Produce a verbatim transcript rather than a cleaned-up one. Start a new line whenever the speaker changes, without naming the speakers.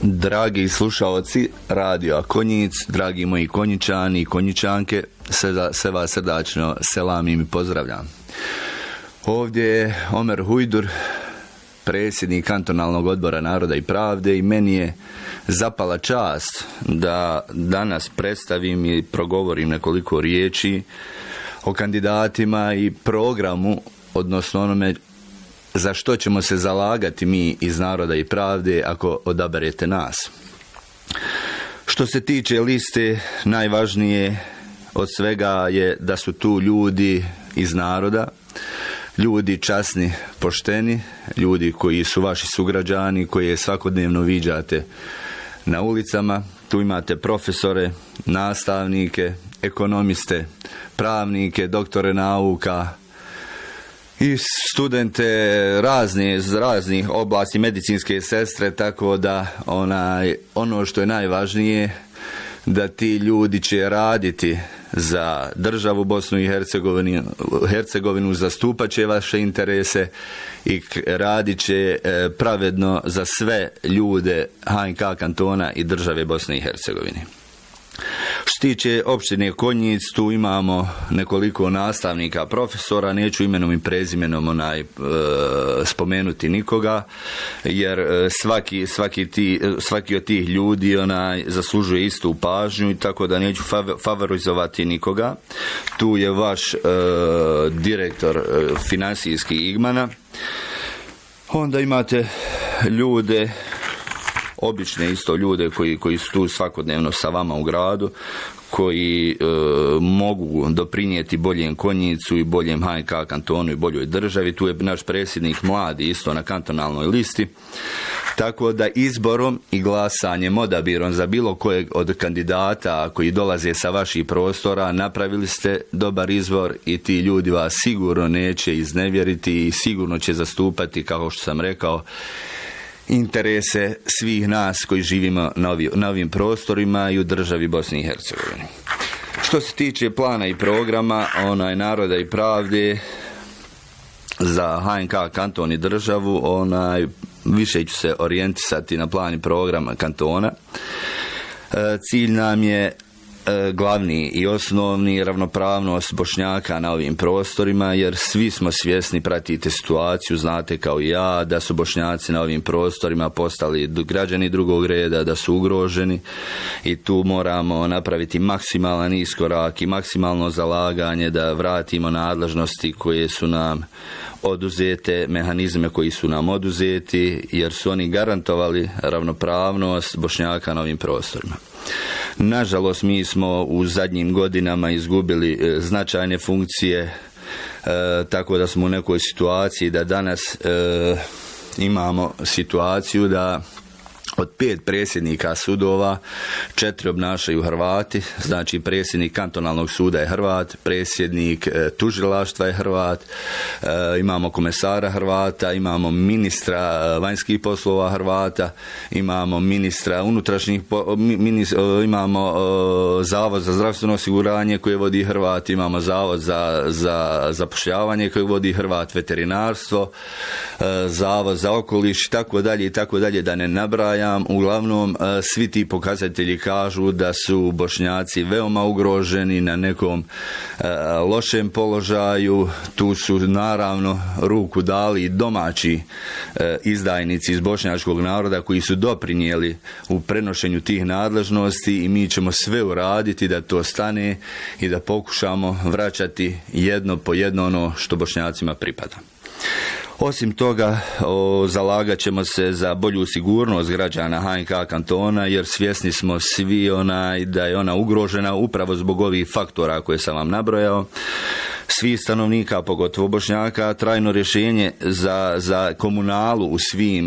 Dragi slušaoci Radio Konjic, dragi moji konjičani i konjičanke, sve, sve vas srdačno selamim i pozdravljam. Ovdje je Omer Hujdur, predsjednik kantonalnog odbora Naroda i pravde, i meni je zapala čast da danas predstavim i progovorim nekoliko riječi o kandidatima i programu, odnosno onome za što ćemo se zalagati mi iz Naroda i pravde ako odaberete nas. Što se tiče liste, najvažnije od svega je da su tu ljudi iz naroda, ljudi časni, pošteni, ljudi koji su vaši sugrađani, koje svakodnevno viđate na ulicama. Tu imate profesore, nastavnike, ekonomiste, pravnike, doktore nauka i studente razne, iz raznih oblasti, medicinske sestre, tako da onaj, ono što je najvažnije, da ti ljudi će raditi za državu Bosnu i Hercegovinu, Hercegovinu zastupat će vaše interese i radit će pravedno za sve ljude H N K kantona i države Bosne i Hercegovine. Što se tiče opštine Konjic, tu imamo nekoliko nastavnika, profesora, neću imenom i prezimenom onaj, e, spomenuti nikoga, jer svaki, svaki, ti, svaki od tih ljudi onaj, zaslužuje istu pažnju, tako da neću favorizovati nikoga. Tu je vaš e, direktor e, finansijski Igmana. Onda imate ljude, obične isto ljude koji, koji su tu svakodnevno sa vama u gradu, koji e, mogu doprinijeti boljem Konjicu i boljem H N K kantonu i boljoj državi. Tu je naš predsjednik mladi isto na kantonalnoj listi. Tako da izborom i glasanjem, odabirom za bilo kojeg od kandidata koji dolaze sa vaših prostora, napravili ste dobar izbor i ti ljudi vas sigurno neće iznevjeriti i sigurno će zastupati, kao što sam rekao, interese svih nas koji živimo na, ovi, na ovim prostorima i u državi Bosni i Hercegovini. Što se tiče plana i programa onaj Naroda i pravde za H N K kanton i državu, onaj više ću se orijentisati na plan i program kantona. E, cilj nam je glavni i osnovni ravnopravnost Bošnjaka na ovim prostorima, jer svi smo svjesni, pratite situaciju, znate kao i ja, da su Bošnjaci na ovim prostorima postali građani drugog reda, da su ugroženi i tu moramo napraviti maksimalan iskorak i maksimalno zalaganje da vratimo nadležnosti koje su nam oduzete, mehanizme koji su nam oduzeti, jer su oni garantovali ravnopravnost Bošnjaka na ovim prostorima. Nažalost, mi smo u zadnjim godinama izgubili e, značajne funkcije, e, tako da smo u nekoj situaciji da danas e, imamo situaciju da od pet predsjednika sudova četiri obnašaju Hrvati, znači predsjednik kantonalnog suda je Hrvat, predsjednik e, tužilaštva je Hrvat, e, imamo komesara Hrvata, imamo ministra e, vanjskih poslova Hrvata, imamo ministra unutrašnjih, po, minis, e, imamo e, zavod za zdravstveno osiguranje koje vodi Hrvat, imamo zavod za, za zapošljavanje koje vodi Hrvat, veterinarstvo, e, zavod za okoliš i tako dalje i tako dalje, da ne nabrajam. Uglavnom, svi ti pokazatelji kažu da su Bošnjaci veoma ugroženi, na nekom e, lošem položaju. Tu su naravno ruku dali i domaći e, izdajnici iz bošnjačkog naroda koji su doprinijeli u prenošenju tih nadležnosti i mi ćemo sve uraditi da to stane i da pokušamo vraćati jedno po jedno ono što Bošnjacima pripada. Osim toga, o, zalagat ćemo se za bolju sigurnost građana H N K kantona, jer svjesni smo svi onaj da je ona ugrožena upravo zbog ovih faktora koje sam vam nabrojao. Svi stanovnika, pogotovo Bošnjaka, trajno rješenje za, za komunalu u svim